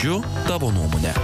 Girdžiu tavo nuomonę.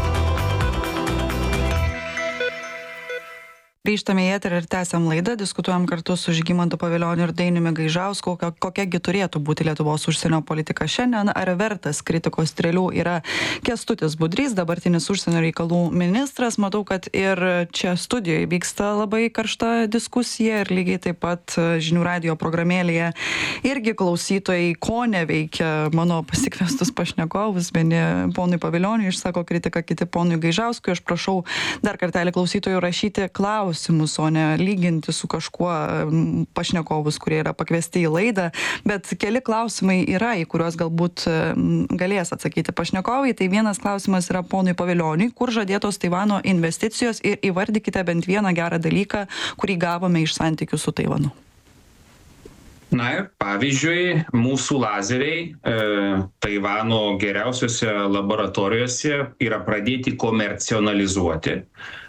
Grįžtame į eterį ir tęsiam laidą, diskutuojam kartu su Žygimantu Pavilioniu ir Dainiumi Gaižausku, kokiagi turėtų būti Lietuvos užsienio politika šiandien, ar vertas kritikos strėlių yra Kęstutis Budrys, dabartinis užsienio reikalų ministras. Matau, kad ir čia studijoje vyksta labai karšta diskusija ir lygiai taip pat žinių radijo programėlėje irgi klausytojai, ko neveikia mano pasikviestus pašnekovus, vieni ponui Pavilioniui išsako kritiką, kiti ponui Gaižauskui. Aš prašau dar kartelį klausytojų rašyti klausimus, o ne lyginti su kažkuo pašnekovus, kurie yra pakviesti į laidą, bet keli klausimai yra, į kuriuos galbūt galės atsakyti pašnekovai. Tai vienas klausimas yra ponui Pavilioniui, kur žadėtos Taivano investicijos ir įvardykite bent vieną gerą dalyką, kurį gavome iš santykių su Taivanu. Na ir pavyzdžiui, mūsų lazeriai Taivano geriausiose laboratorijose yra pradėti komercionalizuoti.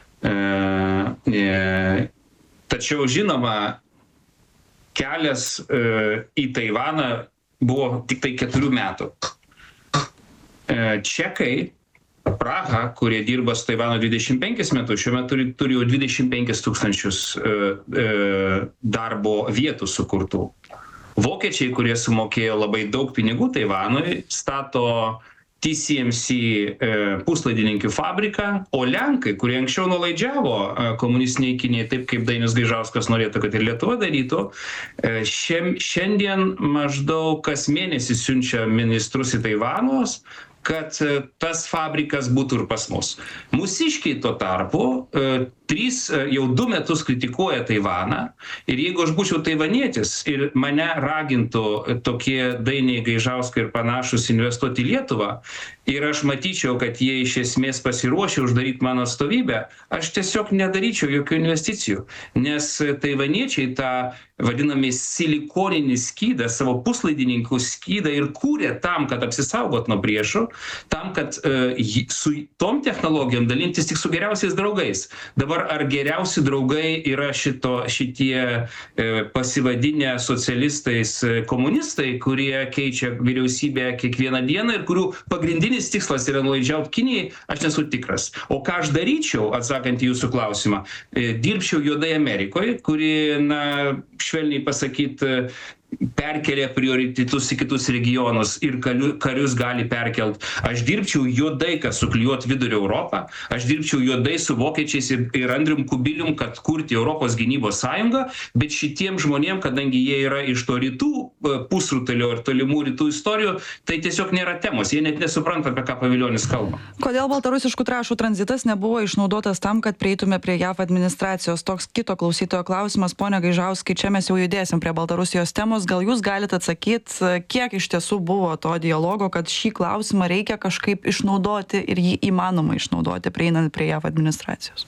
Tačiau žinoma, kelias į Taivaną buvo tik tai 4 metų. Čekai, Praha, kurie dirba su Taivano 25 metus, šiuo metu turi jau 25 000 darbo vietų sukurtų. Vokiečiai, kurie sumokėjo labai daug pinigų Taivanui, stato TSMC puslaidininkių fabriką, o Lenkai, kurie anksčiau nuolaidžiavo komunistiniai Kinijai, taip kaip Dainius Gaižauskas norėtų, kad ir Lietuva darytų, šiandien maždaug kas mėnesį siunčia ministrus į Taivanos, kad tas fabrikas būtų ir pas mus. Mūsiškiai tuo tarpu jau 2 metus kritikuoja Taivaną ir jeigu aš būčiau taivanietis ir mane ragintų tokie Dainiai Gaižauskai ir panašus investuoti į Lietuvą ir aš matyčiau, kad jie iš esmės pasiruošę uždaryti mano atstovybę, aš tiesiog nedaryčiau jokių investicijų, nes taivaniečiai tą vadinami silikoninį skydą, savo puslaidininkų skydą ir kūrė tam, kad apsisaugot nuo priešų, tam, kad su tom technologijom dalintis tik su geriausiais draugais. Dabar ar geriausi draugai yra šitie pasivadinę socialistais komunistai, kurie keičia vyriausybę kiekvieną dieną ir kurių pagrindinis tikslas yra nuolaidžiauti Kinijai, aš nesu tikras. O ką aš daryčiau, atsakant į jūsų klausimą, dirbčiau juodai Amerikoje, kuri, švelniai pasakyt, perkelia prioritetus į kitus regionus ir karius gali perkelt. Aš dirbčiau juodai, kad suklijuot Vidurio Europą, aš dirbčiau juodai su vokiečiais ir Andrium Kubilium, kad kurti Europos gynybos sąjungą, bet šitiem žmonėm, kadangi jie yra iš to rytų pusrutulio ir tolimų rytų istorijų, tai tiesiog nėra temos, jie net nesupranta, apie ką Pavilionis kalba. Kodėl baltarusiškų trąšų tranzitas nebuvo išnaudotas tam, kad prieitume prie JAV administracijos? Toks kito klausytojo klausimas, pone Gaižauskai, čia mes jau judėsim prie Baltarusijos temos. Gal jūs galite atsakyti, kiek iš tiesų buvo to dialogo, kad šį klausimą reikia kažkaip išnaudoti ir jį įmanoma išnaudoti, prieinant prie JAV administracijos?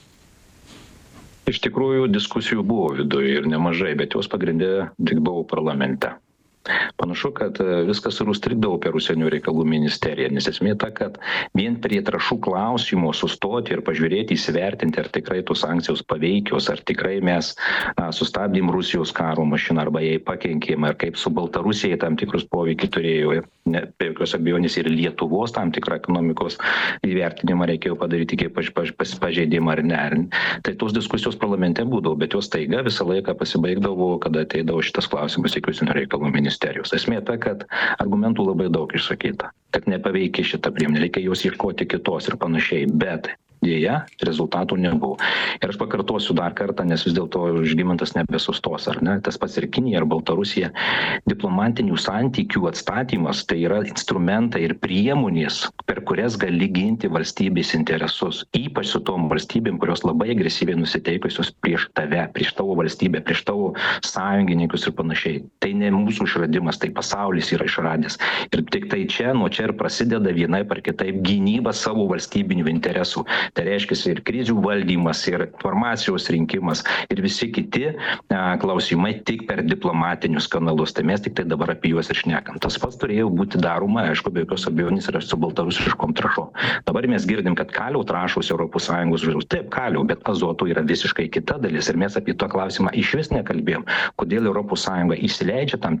Iš tikrųjų, diskusijų buvo viduje ir nemažai, bet jos pagrindė tik buvo parlamente. Panašu, kad viskas ir užstrigdavo per užsienio reikalų ministeriją, nes esmė ta, kad vien prie trąšų klausimo sustoti ir pažiūrėti, įsivertinti, ar tikrai tos sankcijos paveikios, ar tikrai mes sustabdėm Rusijos karo mašiną arba jai pakenkėm, ar kaip su Baltarusijai tam tikrus poveikį turėjo, be jokios abejonės ir Lietuvos tam tikrą ekonomikos įvertinimą reikėjo padaryti kaip pažeidimą ar ne. Tai tos diskusijos parlamente būdavo, bet jos taiga visą laiką pasibaigdavo, kada ateidavo šitas klausimas iki užsienio reikalų ministerijos. Esmė ta, kad argumentų labai daug išsakyta, kad nepaveikia šitą priemonę, reikia jos ieškoti kitos ir panašiai, bet dėja, rezultatų nebuvo. Ir aš pakartosiu dar kartą, nes vis dėlto Žygimantas nebesustos, ar ne? Tas pats ir Kinija ir Baltarusija. Diplomatinių santykių atstatymas tai yra instrumentai ir priemonės, per kurias gali ginti valstybės interesus, ypač su tom valstybėm, kurios labai agresyviai nusiteikusios prieš tave, prieš tavo valstybę, prieš tavo sąjungininkus ir panašiai. Tai ne mūsų išradimas, tai pasaulis yra išradęs. Ir tik tai nuo čia ir prasideda vienaip ar kitaip gynyba savo valstybinių interesų. Tai reiškia ir krizių valdymas, ir informacijos rinkimas, ir visi kiti klausimai tik per diplomatinius kanalus. Tai mes tik tai dabar apie juos ir šnekam. Tas pats turėjo būti daroma, aišku, be jokios abejonės yra su baltarusiškom trąšom. Dabar mes girdim, kad kalio trąšos ES uždraustos. Taip, kalio, bet azoto yra visiškai kita dalis. Ir mes apie tą klausimą iš vis nekalbėjom. Kodėl ES įsileidžia tam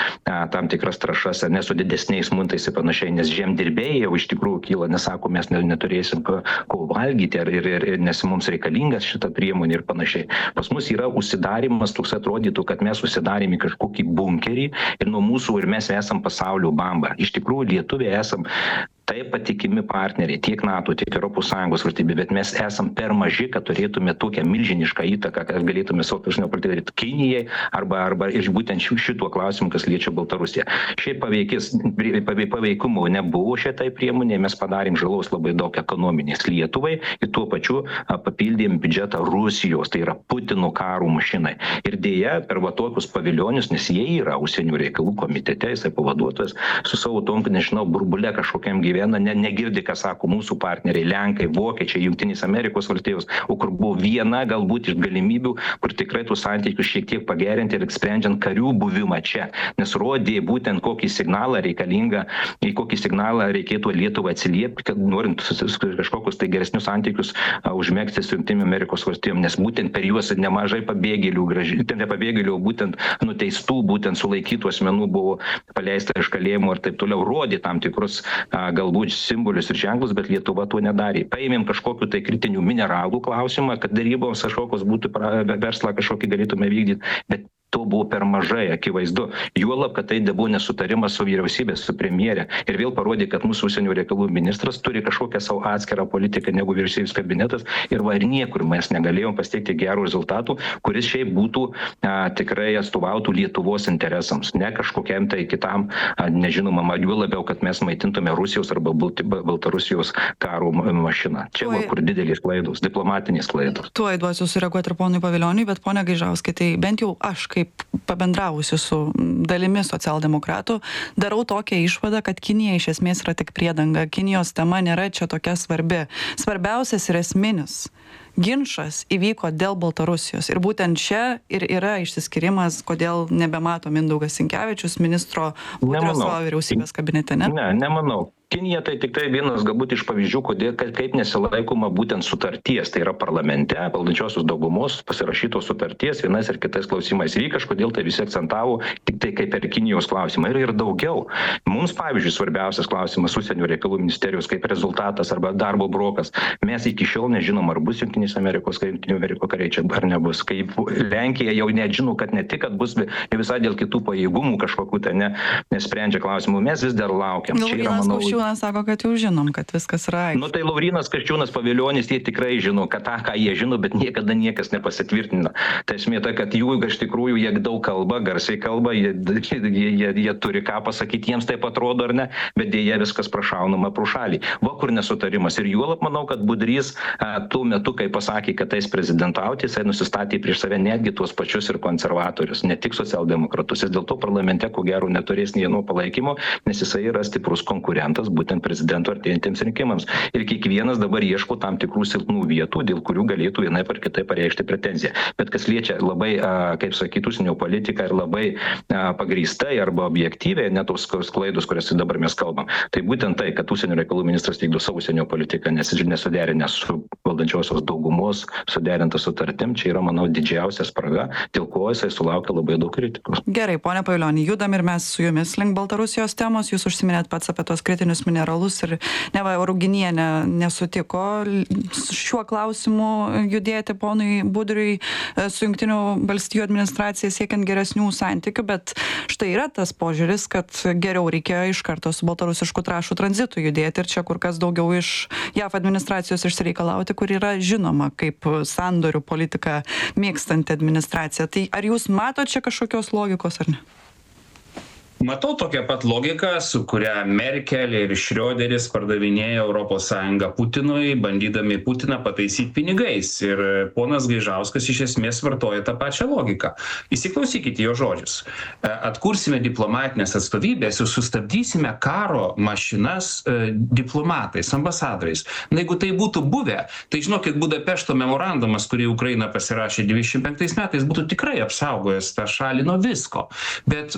tikras trąšas, ne su didesniais muntais ir panašiai, nes žemdirbėjai jau iš tikrųjų kyla, nesako, mes neturėsim ko valgyti, ir nes mums reikalingas šita priemonė ir panašiai. Pas mus yra užsidarimas, toks atrodytų, kad mes užsidarėm į kažkokį bunkerį ir nuo mūsų ir mes esam pasaulio bamba. Iš tikrųjų, lietuviai esam taip patikimi partneriai tiek NATO, tiek ES valstybė, bet mes esam per maži, kad turėtume tokią milžinišką įtaką, kad galėtume savo užsienio politiką daryti Kinijai arba ir būtent šituo klausimu, kas liečia Baltarusiją. Šiaip paveikumo nebuvo šitai priemonė, mes padarėm žalos labai daug ekonominės Lietuvai ir tuo pačiu papildėm biudžetą Rusijos, tai yra Putino karo mašinai. Ir dėja, per va tokius paviljonius, nes jie yra užsienio reikalų komitete, jisai pavaduotojas su savo tom, nežinau, burbule kažkokiam gyvenimui, negirdi, ką sako mūsų partneriai, Lenkai, Vokiečiai, Jungtinės Amerikos valstijos, o kur buvo viena galbūt iš galimybių, kur tikrai tų santykių šiek tiek pagerinti ir sprendžiant karių buvimą čia. Nes rodė būtent kokį signalą reikalinga, į kokį signalą reikėtų Lietuvai atsiliepti, kad norint kažkokius tai geresnius santykius užmegzti su Jungtinėmis Amerikos valstijom, nes būtent per juos nemažai pabėgėlių, ne pabėgėlių, būtent nuteistų, būtent sulaikytų asmenų buvo paleista iš kalėjimo ir taip toliau, rodė tam tikrus galbūt simbolius ir ženklus, bet Lietuva to nedarė. Paėmėm kažkokiu tai kritinių mineralų klausimą, kad daryboms kažkokios būtų verslą kažkokį galėtume vykdyti, bet to buvo per mažai, akivaizdu. Juolab, kad tai buvo nesutarimas su vyriausybė, su premjerė. Ir vėl parodė, kad mūsų užsienio reikalų ministras turi kažkokią savo atskirą politiką negu vyriausybės kabinetas ir va ir niekur mes negalėjom pasiekti gerų rezultatų, kuris šiaip būtų tikrai atstovautų Lietuvos interesams, ne kažkokiam tai kitam, nežinoma, juo labiau, kad mes maitintume Rusijos arba Baltarusijos karo mašiną. Čia va kur didelės klaidos, diplomatinės klaidos. Tuoj duosiu sureaguoti ir ponui Pavilioniui, bet pone Gaižauskai, tai bent jau aš kaip pabendravusi su dalimi socialdemokratų, darau tokią išvadą, kad Kinija iš esmės yra tik priedanga. Kinijos tema nėra čia tokia svarbi. Svarbiausias ir esminis ginčas įvyko dėl Baltarusijos. Ir būtent čia ir yra išsiskirimas, kodėl nebemato Mindaugas Sinkevičius ministro Budrio savo vyriausybės kabinete, ne? Ne, nemanau. Kinija tai tik tai vienas galbūt iš pavyzdžių, kaip nesilaikoma būtent sutarties, tai yra parlamente, valdančiosios daugumos pasirašytos sutarties, vienais ir kitais klausimais. Ir kažkodėl tai visi akcentavo tik tai kaip per Kinijos klausimą. Ir daugiau. Mums, pavyzdžiui, svarbiausias klausimas užsienio reikalų ministerijos kaip rezultatas arba darbo brokas. Mes iki šiol nežinom, ar bus Jungtinės Amerikos kariai čia ar nebus. Kaip Lenkija jau nežino, kad ne tik, kad bus visai dėl kitų pajėgumų kažkokių tai nesprendžia klausimų. Mes vis dar laukiam. Kasčiūnas sako, kad jau žinom, kad viskas yra aišku. Tai Laurynas Kasčiūnas, Pavilionis, jie tikrai žino, kad ką jie žino, bet niekada niekas nepasitvirtina. Tai esmė ta, kad jų iš tikrųjų jie daug kalba, garsiai kalba, jie turi ką pasakyti, jiems taip atrodo ar ne, bet dėja viskas prašaunama pro šalį. Va kur nesutarimas. Ir juolab manau, kad Budrys tuo metu, kai pasakė, kad tais prezidentauti, jisai nusistatė prieš save netgi tuos pačius ir konservatorius, ne tik socialdemokratus. Jis dėl to parlamente, ko gero, neturės nei vieno palaikymo, nes jisai yra stiprus konkurentas būtent prezidento artėjantiems rinkimams. Ir kiekvienas dabar ieško tam tikrų silpnų vietų, dėl kurių galėtų vienaip ar kitaip pareikšti pretenziją. Bet kas liečia labai, kaip sakytų, užsienio politiką ir labai pagrįstai arba objektyviai, net tos klaidos, kurias dabar mes kalbam, tai būtent tai, kad užsienio reikalų ministras vykdo savo užsienio politiką, nesuderinęs su valdančiosios daugumos suderinta sutartim, čia yra, manau, didžiausia spraga, dėl ko jisai sulaukia labai daug kritikos. Gerai, pone Pavilioni, judam ir mes su jumis link Baltarusijos temos. Jūs užsiminėt pats apie tos kritinius mineralus ir neva Ruginienė nesutiko šiuo klausimu judėti ponui Budriui su Jungtinių valstijų administracija siekiant geresnių santykių, bet štai yra tas požiūris, kad geriau reikėjo iš karto su baltarusiškų trąšų tranzitu judėti ir čia kur kas daugiau iš JAV administracijos išsireikalauti, kur yra žinoma kaip sandorių politiką mėgstanti administracija. Tai ar jūs matot čia kažkokios logikos ar ne? Matau tokią pat logiką, su kuria Merkel ir Šrioderis pardavinėjo ES Putinui, bandydami Putiną pataisyti pinigais. Ir ponas Gaižauskas iš esmės vartoja tą pačią logiką. Įsiklausykite jo žodžius. Atkursime diplomatinės atstovybės ir sustabdysime karo mašinas diplomatais, ambasadoriais. Na, jeigu tai būtų buvę, tai žinokit, Budapešto memorandumas, kurį Ukraina pasirašė 25 metais, būtų tikrai apsaugojęs tą šalį nuo visko. Bet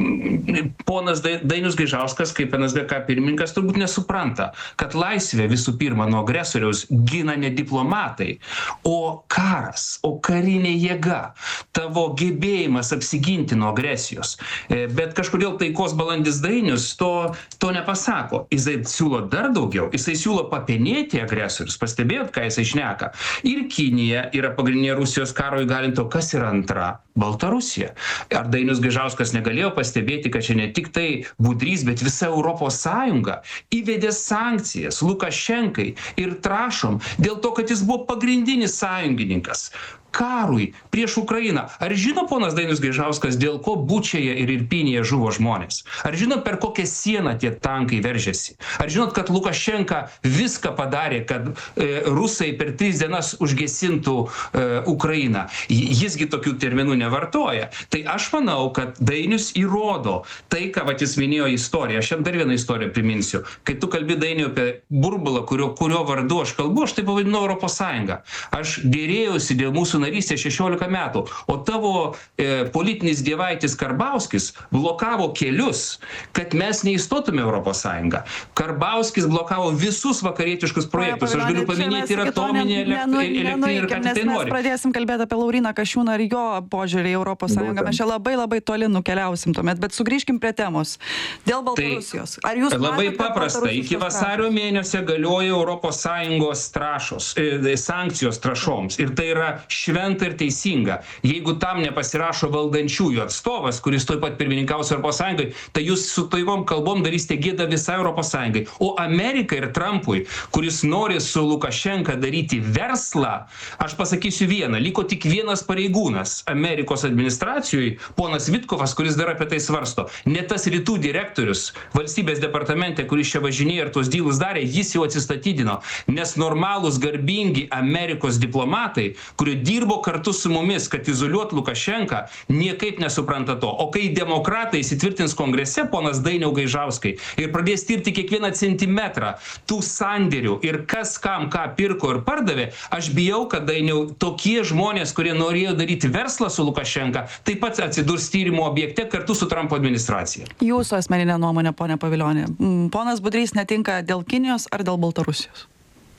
ponas Dainius Gaižauskas, kaip NSGK pirmininkas, turbūt nesupranta, kad laisvė visų pirma nuo agresoriaus gina ne diplomatai, o karas, o karinė jėga, tavo gebėjimas apsiginti nuo agresijos. Bet kažkodėl taikos balandis Dainius to nepasako. Jisai siūlo dar daugiau, jisai siūlo papenėti agresorius. Pastebėjot, ką jisai šneka? Ir Kinija yra pagrindinė Rusijos karo įgalinto, kas yra antra? Baltarusija. Ar Dainius Gaižauskas negalėjo pastebėti, kad čia ne tik tai Budrys, bet visa Europos Sąjunga įvedė sankcijas Lukašenkai ir Trąšom dėl to, kad jis buvo pagrindinis sąjungininkas karui prieš Ukrainą. Ar žino ponas Dainius Gaižauskas, dėl ko Bučioje ir Irpinėje žuvo žmonės? Ar žinot, per kokią sieną tie tankai veržėsi? Ar žinot, kad Lukašenka viską padarė, kad rusai per 3 dienas užgesintų Ukrainą? Jisgi tokių terminų nevartoja. Tai aš manau, kad Dainius įrodo tai, ką jis minėjo istoriją. Aš jam dar vieną istoriją priminsiu. Kai tu kalbi, Dainiau, apie burbulą, kurio vardu aš kalbu, aš tai pavadinu Europos Sąjungą. Aš dėrėjausi dėl mūsų narystė 16 metų, o tavo politinis dievaitis Karbauskis blokavo kelius, kad mes neįstotume Europos Sąjungą. Karbauskis blokavo visus vakarietiškus projektus. Aš galiu paminėti ir atominį elektrinį ir ką tai nori. Mes pradėsim kalbėti apie Lauryną Kasčiūną ir jo požiūrį į Europos Sąjungą. Mes čia labai toli nukeliausim tuomet, bet sugrįžkim prie temos. Dėl Baltarusijos. Ar jūs labai paprasta. Iki vasario mėnesio galioja Europos Sąjungos trąšos, sankcijos trąšoms. Ir tai yra šventa ir teisinga. Jeigu tam nepasirašo valdančiųjų atstovas, kuris tuoj pat pirmininkaus Europos Sąjungai, tai jūs su toivom kalbom darysite gėdą visai Europos Sąjungai. O Amerikai ir Trumpui, kuris nori su Lukašenka daryti verslą, aš pasakysiu vieną, liko tik vienas pareigūnas Amerikos administracijoj, ponas Vitkovas, kuris dar apie tai svarsto. Ne tas rytų direktorius valstybės departamente, kuris čia važinėjo ir tuos dylus darė, jis jau atsistatydino, nes normalūs, garbingi Amerikos diplomatai, kurie dirbo kartu su mumis, kad izoliuot Lukašenką, niekaip nesupranta to. O kai demokratai įsitvirtins kongrese, ponas Dainiau Gaižauskai, ir pradės tirti kiekvieną centimetrą tų sandėrių ir kas kam ką pirko ir pardavė, aš bijau, kad Dainiau tokie žmonės, kurie norėjo daryti verslą su Lukašenka, taip pat atsidurs tyrimo objekte kartu su Trumpo administracija. Jūsų asmeninė nuomonė, ponia Pavilioni. Ponas Budrys netinka dėl Kinijos ar dėl Baltarusijos?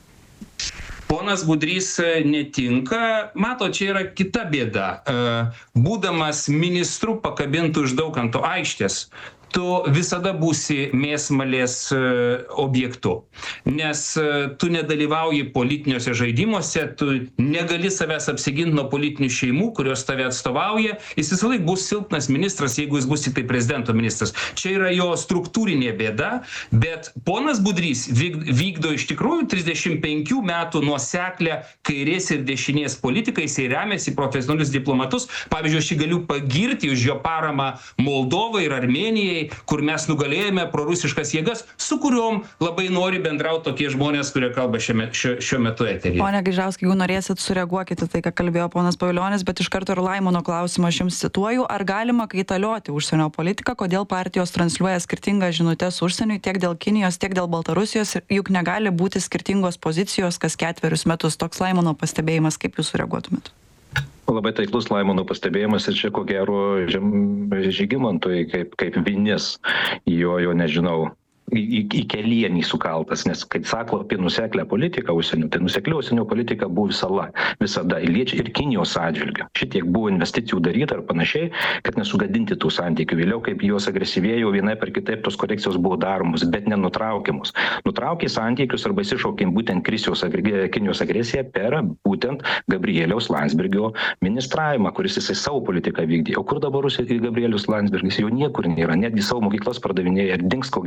Ponas Budrys netinka. Mato, čia yra kita bėda. Būdamas ministru pakabintų iš Daukanto aikštės, tu visada būsi mėsmalės objektu, nes tu nedalyvauji politiniuose žaidimuose, tu negali savęs apsiginti nuo politinių šeimų, kurios tave atstovauja. Jis visą laik bus silpnas ministras, jeigu jis bus tik tai prezidento ministras. Čia yra jo struktūrinė bėda, bet ponas Budrys vykdo iš tikrųjų 35 metų nuoseklę kairės ir dešinės politiką, jis remiasi profesionalius diplomatus. Pavyzdžiui, aš galiu pagirti už jo paramą Moldovai ir Armėnijai, kur mes nugalėjome prorusiškas jėgas, su kuriuom labai nori bendrauti tokie žmonės, kurie kalba šiuo metu eteryje. Pone Gaižauskai, jeigu norėsit, sureaguokite tai, ką kalbėjo ponas Pavilionis, bet iš karto ir Laimono klausimą aš jums cituoju. Ar galima kaitalioti užsienio politiką, kodėl partijos transliuoja skirtingas žinutes užsieniui tiek dėl Kinijos, tiek dėl Baltarusijos, juk negali būti skirtingos pozicijos kas 4 metus. Toks Laimono pastebėjimas, kaip jūs sureaguotumėt? Labai taiklus Laimono pastebėjimas ir čia ko gero Žygimantui kaip vinis jo nežinau, į kelienį sukaltas, nes kai sako apie nuseklę politiką užsienio, tai nuseklė užsienio politika buvo visada liečia ir Kinijos atžvilgiu. Šitiek buvo investicijų daryta ir panašiai, kad nesugadinti tų santykių. Vėliau, kaip jos agresyvėjo, vienai per kitaip tos korekcijos buvo daromos, bet nenutraukiamos. Nutraukė santykius arba įsišaukė būtent Kinijos agresiją per būtent Gabrieliaus Landsbergio ministravimą, kuris jisai savo politiką vykdė. O kur dabar Gabrielius Landsbergis? Jo niekur nėra, netgi savo mokyklas pardavinėja ir dings ko gero iš Lietuvos.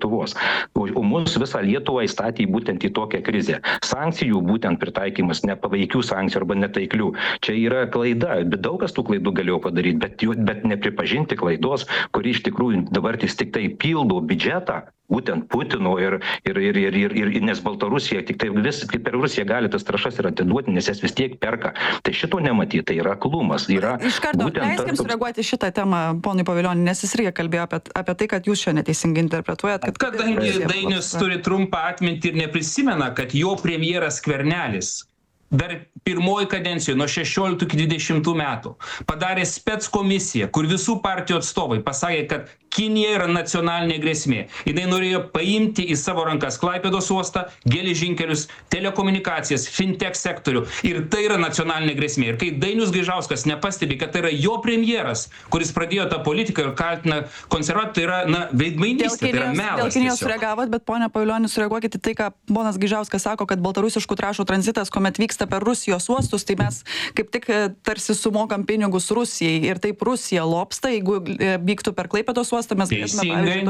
Lietuvos. O mus visą Lietuvą įstatė būtent į tokią krizę. Sankcijų būtent pritaikymas, nepaveikių sankcijų arba netaiklių. Čia yra klaida, bet daug kas tų klaidų galėjo padaryti, bet nepripažinti klaidos, kuri iš tikrųjų dabar tik tai pildo biudžetą, būtent Putino ir nes Baltarusija tik tai kaip per Rusiją gali tas trąšas ir atiduoti, nes jas vis tiek perka. Tai šito nematyti, tai yra aklumas. Iš karto, leiskim sureaguoti šitą temą, ponui Pavilioniui, nes jis irgi kalbėjo apie tai, kad jūs čia neteisingai interpretuojat. Kadangi Dainius turi trumpą atmintį ir neprisimena, kad jo premjeras Skvernelis dar pirmoji kadencijoje nuo 16 iki 20 metų padarė spec komisiją, kur visų partijų atstovai pasakė, kad Kinija yra nacionalinė grėsmė. Jinai norėjo paimti į savo rankas Klaipėdos uostą, geležinkelius, telekomunikacijas, fintech sektorių. Ir tai yra nacionalinė grėsmė. Ir kai Dainius Gaižauskas nepastebi, kad tai yra jo premjeras, kuris pradėjo tą politiką ir kaltina konservatorių, tai yra veidmainystė, tai yra melas. Dėl Kinijos sureagavot, bet ponia Pavilioni, sureaguokite į tai, ką ponas Gaižauskas sako, kad baltarusiškų trąšų tranzitas, kuomet vyksta per Rusijos uostus, tai mes kaip tik tarsi sumokam pinigus Rusijai ir taip Rusija lobsta, jeigu vyktų per Klaipėdos uostą. Teisingai.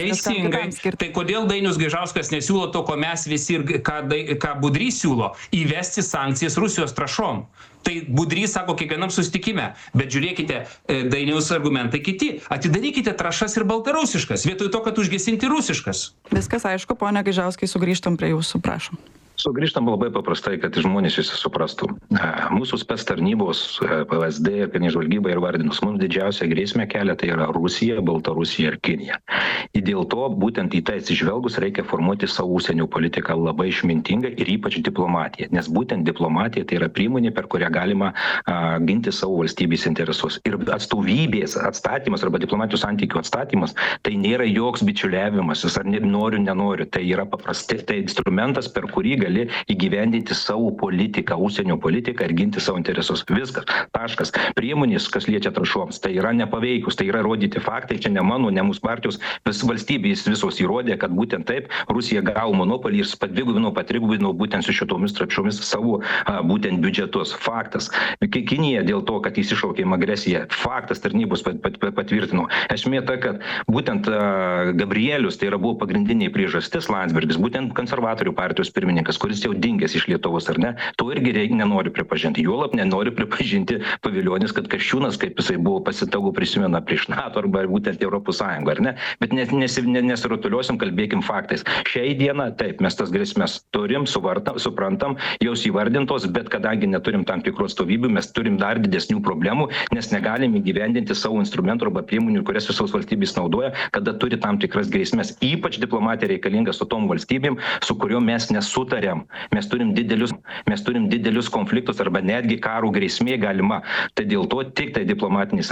Tai kodėl Dainius Gaižauskas nesiūlo to, ko mes visi ir ką Budrys siūlo, įvesti sankcijas Rusijos trąšom. Tai Budrys sako kiekvienam susitikime, bet žiūrėkite, Dainiaus argumentai kiti. Atidarykite trąšas ir baltarusiškas, vietoj to, kad užgesinti rusiškas. Viskas aišku, ponia Gaižauskai, sugrįžtam prie jūsų, prašom. Sugrįžtam labai paprastai, kad žmonės visi suprastų. Mūsų spec tarnybos, PVSD ir karinė žvalgyba ir vardinus, mums didžiausia grėsmė kelia tai yra Rusija, Baltarusija ir Kinija. Ir dėl to būtent į tai atsižvelgus reikia formuoti savo užsienio politiką labai išmintingai ir ypač diplomatiją. Nes būtent diplomatija tai yra priemonė, per kurią galima ginti savo valstybės interesus. Ir atstovybės atstatymas arba diplomatijos santykių atstatymas tai nėra joks bičiuliavimas, ar noriu, nenoriu. Tai yra paprastai tai instrumentas, per kurį gali įgyvendinti savo politiką, užsienio politiką ir ginti savo interesus. Viskas. Taškas. Priemonės, kas liečia trąšoms, tai yra nepaveikus, tai yra rodyti faktai, čia ne mano, ne mūsų partijos, valstybės visos įrodė, kad būtent taip Rusija gavo monopolį ir padvigubino, patrigubino būtent su šitomis trąšomis savo būtent biudžetus. Faktas. Kinija dėl to, kad įsišaukė agresiją, faktas tarnybos patvirtino. Esmė ta, kad būtent Gabrielius, tai yra buvo pagrindiniai priežastis Landsbergis, būtent konservatorių partijos pirmininkas, kuris jau dingęs iš Lietuvos, ar ne, to irgi nenori pripažinti. Juolab nenori pripažinti Pavilionis, kad Kasčiūnas, kaip jisai buvo pasitagų prisimena prieš NATO arba būtent Europos Sąjungą, ar ne, bet nesirutuliosim, kalbėkim faktais. Šiai dieną, taip, mes tas grėsmės turim, suprantam, jos įvardintos, bet kadangi neturim tam tikrų atstovybių, mes turim dar didesnių problemų, nes negalim įgyvendinti savo instrumentų arba priemonių, kurias visos valstybės naudoja, kada turi tam tikras grėsmės. Ypač diplomatija reikalinga su tom valstybėm, su kuriuo mes nesutariam. Mes turim didelius konfliktus arba netgi karų grėsmė galima. Tai dėl to tik tai diplomatinis